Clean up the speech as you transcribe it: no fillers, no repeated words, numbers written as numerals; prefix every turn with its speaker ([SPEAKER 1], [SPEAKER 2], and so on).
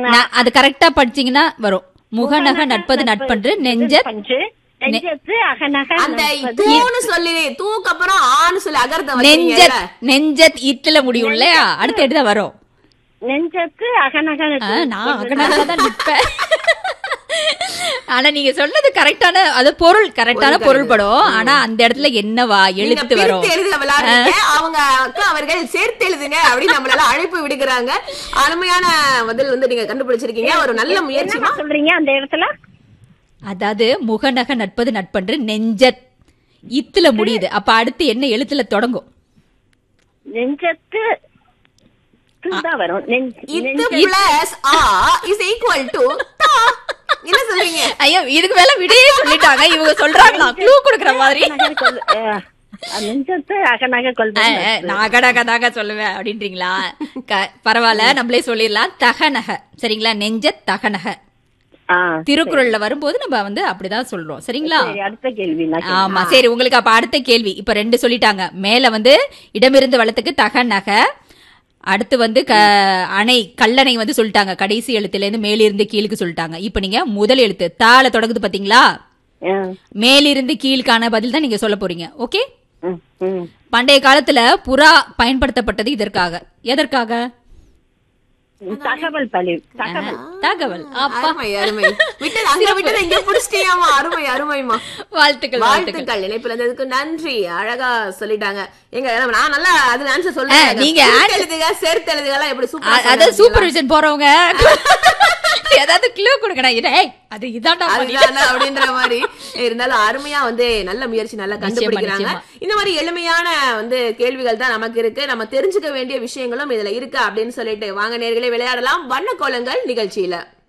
[SPEAKER 1] அது கரெக்டா படிச்சீங்கன்னா வரும். முகநக நட்பது நட்பன்று நெஞ்சத்து
[SPEAKER 2] அந்த தூன்னு சொல்லி தூக்கு அப்புறம் ஆன்னு சொல்லி அகரத்தை
[SPEAKER 1] நெஞ்சத் நெஞ்சத் இத்துல முடியும் இல்லையா? அடுத்து எடுத்தா வரும்
[SPEAKER 3] நெஞ்சத்து அகநக.
[SPEAKER 1] நான் அகநக தான் நிற்பேன். ஆனா நீங்க சொன்னது கரெக்டான அது பொருள் கரெக்டான பொருள் படும். ஆனா அந்த இடத்துல என்னவா எழுத்து வரும்.
[SPEAKER 2] அவங்க அவர்கள் சேர்த்து எழுதுங்க அப்படின்னு நம்மளால அழைப்பு விடுக்கிறாங்க. அருமையான பதில் வந்து நீங்க கண்டுபிடிச்சிருக்கீங்க. ஒரு நல்ல முயற்சி
[SPEAKER 3] சொல்றீங்க அந்த இடத்துல.
[SPEAKER 1] அதாவது முகநக நட்பது நட்பன்று நெஞ்சத் இத்துல முடியுது. அப்ப அடுத்து என்ன எழுத்துல தொடங்கும்?
[SPEAKER 3] நெஞ்சத்து வரும்.
[SPEAKER 2] என்ன சொல்றீங்க?
[SPEAKER 1] ஐயோ இதுக்கு மேல விடையே சொல்லிட்டாங்க இவங்க சொல்றாங்களா? க்ளூ கொடுக்கற மாதிரி.
[SPEAKER 3] நெஞ்சத்து அகநக
[SPEAKER 1] நகநக சொல்லுவேன் அப்படின்றீங்களா? பரவாயில்ல, நம்மளே சொல்லிடலாம். தகநக. சரிங்களா? நெஞ்சத் தகநக. திருக்குறள்ல வரும்போது நம்ம வந்து அப்படிதான் சொல்றோம். சரிங்களா?
[SPEAKER 3] அடுத்த கேள்வி.
[SPEAKER 1] ஆமா சரி, உங்களுக்கு அப்ப அடுத்த கேள்வி. இப்ப 2 சொல்லிட்டாங்க. மேல வந்து இடமிருந்து வளத்துக்கு தகநக. அடுத்து வந்து அணை கல்லணை வந்து சொல்லிட்டாங்க. கடைசி எழுத்துல இருந்து மேலிருந்து கீழுக்கு சொல்லிட்டாங்க. இப்ப நீங்க முதல் எழுத்து தால தொடங்குது பாத்தீங்களா? மேலிருந்து கீழுக்கான பதில் தான் நீங்க சொல்ல போறீங்க. ஓகே. பண்டைய காலத்துல புறா பயன்படுத்தப்பட்டது இதற்காக. எதற்காக?
[SPEAKER 3] தகவல்.
[SPEAKER 1] தகவல்.
[SPEAKER 2] வாழ்த்துக்கள் வாழ்த்துக்கள். இணைப்புல இருந்ததுக்கு நன்றி. அழகா சொல்லிட்டாங்க. எங்க நான் நல்லா அதுல ஆன்சர் சொல்றேன். நீங்க எழுதுக சேர்த்து எழுதுக எப்படி சூப்பர்.
[SPEAKER 1] அத சூப்பர்விஷன் போறவங்க ஏதாவது க்ளூ கொடுக்கணும். அது இதாண்டா
[SPEAKER 2] அப்படின்ற மாதிரி இருந்தாலும் அருமையா வந்து நல்ல முயற்சி, நல்லா கண்டுபிடிக்கிறாங்க. இந்த மாதிரி எளிமையான வந்து கேள்விகள் தான் நமக்கு இருக்கு. நம்ம தெரிஞ்சுக்க வேண்டிய விஷயங்களும் இதுல இருக்கு அப்படின்னு சொல்லிட்டு வாங்க நேயர்களே விளையாடலாம் வண்ண கோலங்கள் நிகழ்ச்சியில.